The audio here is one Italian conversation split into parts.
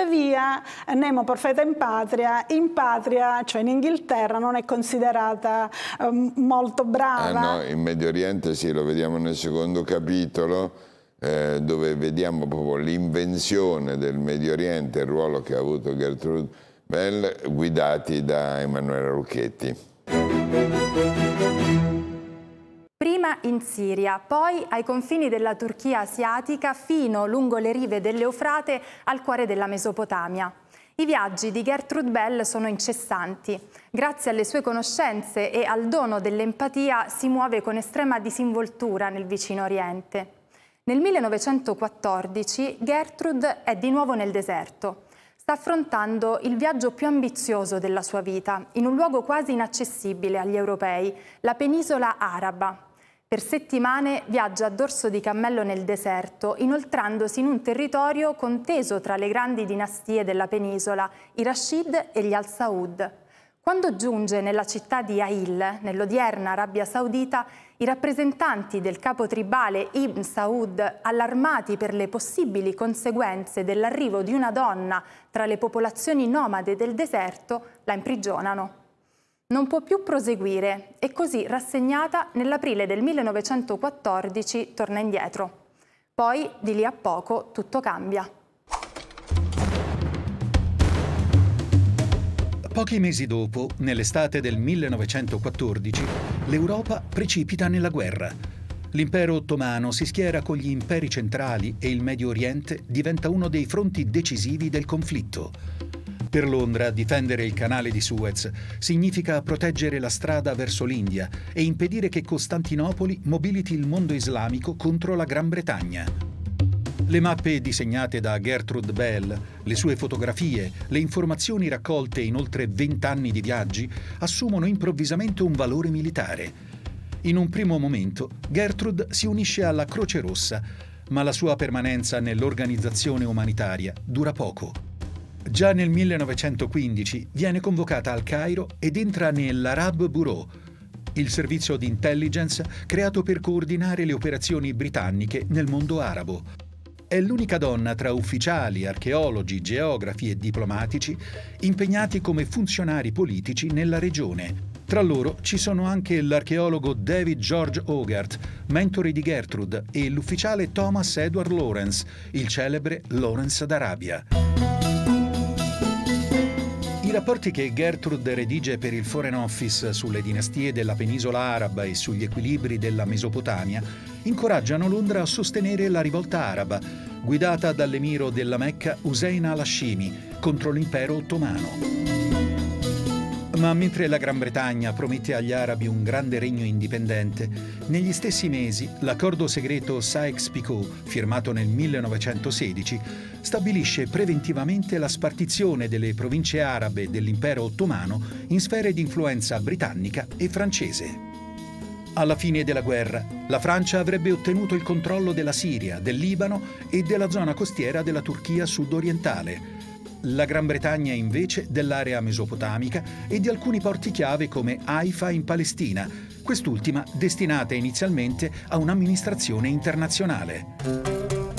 tuttavia nemo profeta in patria, cioè in Inghilterra, non è considerata molto brava. No, in Medio Oriente sì, lo vediamo nel secondo capitolo, dove vediamo proprio l'invenzione del Medio Oriente, il ruolo che ha avuto Gertrude Bell, guidati da Emanuela Lucchetti. Prima in Siria, poi ai confini della Turchia asiatica, fino lungo le rive dell'Eufrate al cuore della Mesopotamia. I viaggi di Gertrude Bell sono incessanti. Grazie alle sue conoscenze e al dono dell'empatia si muove con estrema disinvoltura nel vicino Oriente. Nel 1914 Gertrude è di nuovo nel deserto. Sta affrontando il viaggio più ambizioso della sua vita, in un luogo quasi inaccessibile agli europei, la penisola araba. Per settimane viaggia a dorso di cammello nel deserto, inoltrandosi in un territorio conteso tra le grandi dinastie della penisola, i Rashid e gli Al Saud. Quando giunge nella città di Ail, nell'odierna Arabia Saudita, i rappresentanti del capo tribale Ibn Saud, allarmati per le possibili conseguenze dell'arrivo di una donna tra le popolazioni nomade del deserto, la imprigionano. Non può più proseguire e così, rassegnata, nell'aprile del 1914 torna indietro. Poi, di lì a poco, tutto cambia. Pochi mesi dopo, nell'estate del 1914, l'Europa precipita nella guerra. L'impero ottomano si schiera con gli imperi centrali e il Medio Oriente diventa uno dei fronti decisivi del conflitto. Per Londra, difendere il canale di Suez significa proteggere la strada verso l'India e impedire che Costantinopoli mobiliti il mondo islamico contro la Gran Bretagna. Le mappe disegnate da Gertrude Bell, le sue fotografie, le informazioni raccolte in oltre 20 anni di viaggi assumono improvvisamente un valore militare. In un primo momento, Gertrude si unisce alla Croce Rossa, ma la sua permanenza nell'organizzazione umanitaria dura poco. Già nel 1915 viene convocata al Cairo ed entra nell'Arab Bureau, il servizio di intelligence creato per coordinare le operazioni britanniche nel mondo arabo. È l'unica donna tra ufficiali, archeologi, geografi e diplomatici impegnati come funzionari politici nella regione. Tra loro ci sono anche l'archeologo David George Hogarth, mentore di Gertrude, e l'ufficiale Thomas Edward Lawrence, il celebre Lawrence d'Arabia. I rapporti che Gertrude redige per il Foreign Office sulle dinastie della penisola araba e sugli equilibri della Mesopotamia incoraggiano Londra a sostenere la rivolta araba, guidata dall'emiro della Mecca Hussein al-Hashimi contro l'impero ottomano. Ma mentre la Gran Bretagna promette agli arabi un grande regno indipendente, negli stessi mesi l'accordo segreto Sykes-Picot, firmato nel 1916, stabilisce preventivamente la spartizione delle province arabe dell'impero ottomano in sfere di influenza britannica e francese. Alla fine della guerra, la Francia avrebbe ottenuto il controllo della Siria, del Libano e della zona costiera della Turchia sud-orientale. La Gran Bretagna invece dell'area mesopotamica e di alcuni porti chiave come Haifa in Palestina, quest'ultima destinata inizialmente a un'amministrazione internazionale.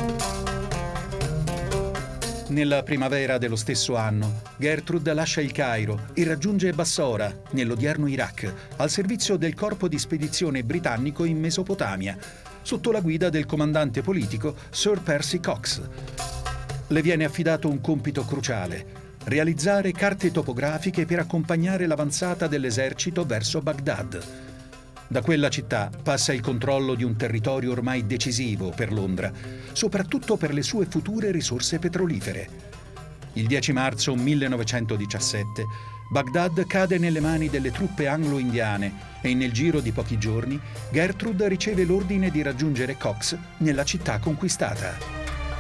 Nella primavera dello stesso anno, Gertrude lascia il Cairo e raggiunge Bassora, nell'odierno Iraq, al servizio del corpo di spedizione britannico in Mesopotamia, sotto la guida del comandante politico Sir Percy Cox. Le viene affidato un compito cruciale: realizzare carte topografiche per accompagnare l'avanzata dell'esercito verso Baghdad. Da quella città passa il controllo di un territorio ormai decisivo per Londra, soprattutto per le sue future risorse petrolifere. Il 10 marzo 1917 Baghdad cade nelle mani delle truppe anglo-indiane e nel giro di pochi giorni Gertrude riceve l'ordine di raggiungere Cox nella città conquistata.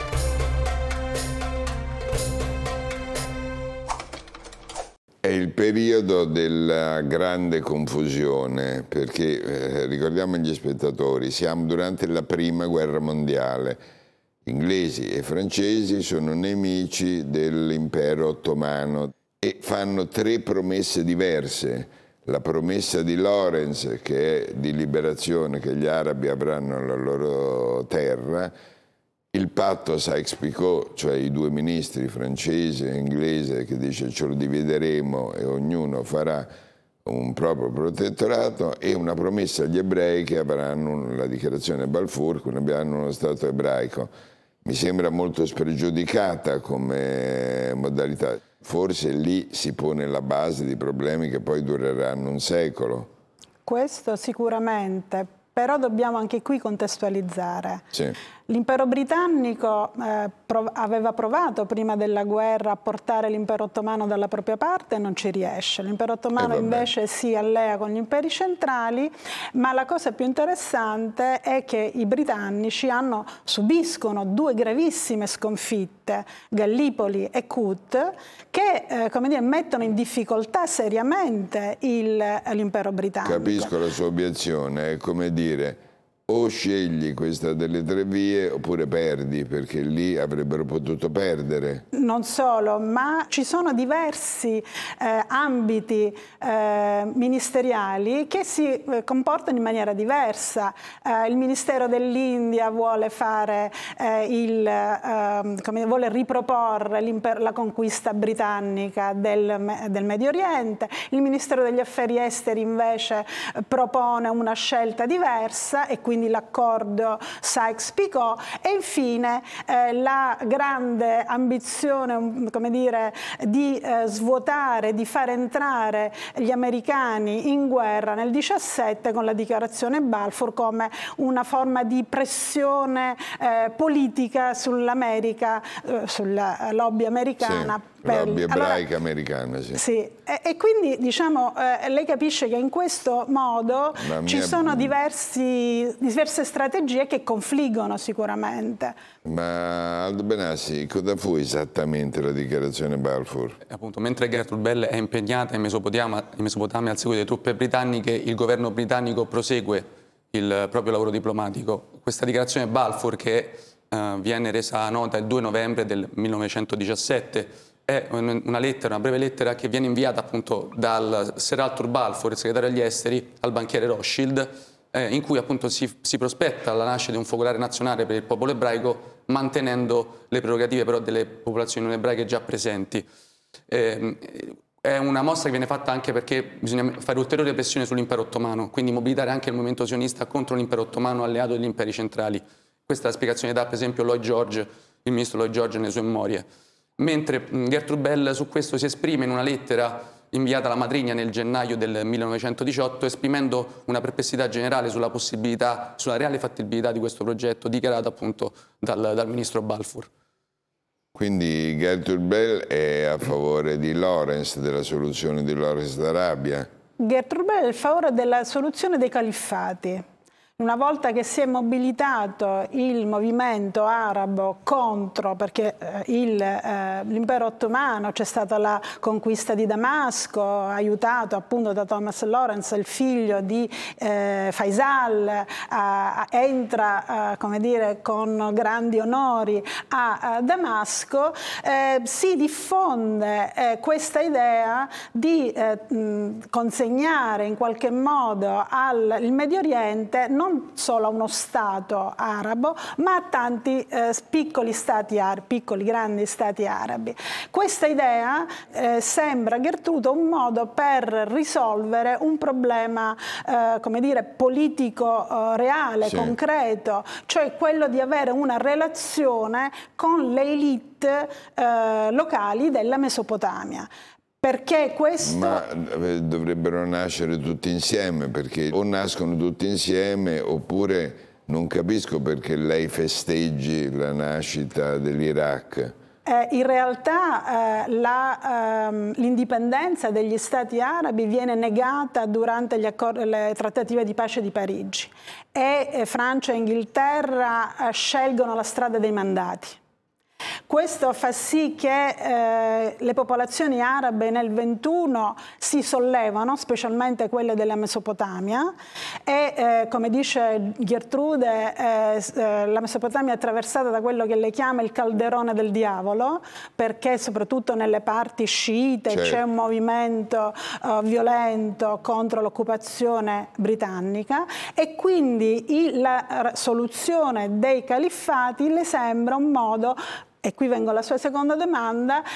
È il periodo della grande confusione, perché ricordiamo agli spettatori, siamo durante la Prima Guerra Mondiale. Inglesi e francesi sono nemici dell'impero ottomano e fanno tre promesse diverse. La promessa di Lawrence, che è di liberazione, che gli arabi avranno la loro terra, Il patto Sykes-Picot, cioè i due ministri francese e inglese, che dice ce lo divideremo e ognuno farà un proprio protettorato, e una promessa agli ebrei che avranno la dichiarazione Balfour, che avranno uno Stato ebraico. Mi sembra molto spregiudicata come modalità. Forse lì si pone la base di problemi che poi dureranno un secolo. Questo sicuramente, però dobbiamo anche qui contestualizzare. Sì. L'impero britannico aveva provato prima della guerra a portare l'impero ottomano dalla propria parte e non ci riesce. L'impero ottomano invece si allea con gli imperi centrali, ma la cosa più interessante è che i britannici subiscono due gravissime sconfitte, Gallipoli e Kut, che come dire, mettono in difficoltà seriamente l'impero britannico. Capisco la sua obiezione, è come dire: o scegli questa delle tre vie oppure perdi, perché lì avrebbero potuto perdere. Non solo, ma ci sono diversi ambiti ministeriali che si comportano in maniera diversa. Il Ministero dell'India vuole vuole riproporre la conquista britannica del Medio Oriente, il Ministero degli Affari Esteri invece propone una scelta diversa e quindi l'accordo Sykes-Picot, e infine la grande ambizione, come dire, di svuotare, di far entrare gli americani in guerra nel 17 con la dichiarazione Balfour come una forma di pressione politica sull'America, sulla lobby americana. Sì. Lobby ebraica americana, sì. Sì. E quindi diciamo, lei capisce che in questo modo ci sono diverse strategie che confliggono sicuramente. Ma Aldo Benassi, cosa fu esattamente la dichiarazione Balfour? Appunto, mentre Gertrude Bell è impegnata in Mesopotamia al seguito delle truppe britanniche, il governo britannico prosegue il proprio lavoro diplomatico. Questa dichiarazione Balfour, che viene resa nota il 2 novembre del 1917, è una breve lettera che viene inviata appunto dal Sir Arthur Balfour, il segretario degli esteri, al banchiere Rothschild, in cui appunto si prospetta la nascita di un focolare nazionale per il popolo ebraico, mantenendo le prerogative però delle popolazioni non ebraiche già presenti. È una mossa che viene fatta anche perché bisogna fare ulteriore pressione sull'impero ottomano, quindi mobilitare anche il movimento sionista contro l'impero ottomano alleato degli imperi centrali. Questa è la spiegazione dà per esempio Lloyd George, il ministro Lloyd George nelle sue memorie. Mentre Gertrude Bell su questo si esprime in una lettera inviata alla matrigna nel gennaio del 1918, esprimendo una perplessità generale sulla possibilità, sulla reale fattibilità di questo progetto, dichiarato appunto dal ministro Balfour. Quindi Gertrude Bell è a favore di Lawrence, della soluzione di Lawrence d'Arabia? Gertrude Bell è a favore della soluzione dei califfati. Una volta che si è mobilitato il movimento arabo contro, perché l'impero ottomano, c'è stata la conquista di Damasco, aiutato appunto da Thomas Lawrence, il figlio di Faisal, entra come dire, con grandi onori a Damasco, si diffonde questa idea di consegnare in qualche modo il Medio Oriente non solo a uno Stato arabo, ma a tanti piccoli grandi stati arabi. Questa idea sembra a Gertrude un modo per risolvere un problema come dire, politico reale, sì, concreto, cioè quello di avere una relazione con le elite locali della Mesopotamia. Perché questo... Ma dovrebbero nascere tutti insieme, perché o nascono tutti insieme oppure non capisco perché lei festeggi la nascita dell'Iraq. In realtà l'indipendenza degli stati arabi viene negata durante le trattative di pace di Parigi e Francia e Inghilterra scelgono la strada dei mandati. Questo fa sì che le popolazioni arabe nel 21 si sollevano, specialmente quelle della Mesopotamia, e come dice Gertrude, la Mesopotamia è attraversata da quello che lei chiama il calderone del diavolo, perché soprattutto nelle parti sciite c'è un movimento violento contro l'occupazione britannica, e quindi la soluzione dei califfati le sembra un modo, e qui vengo alla sua seconda domanda,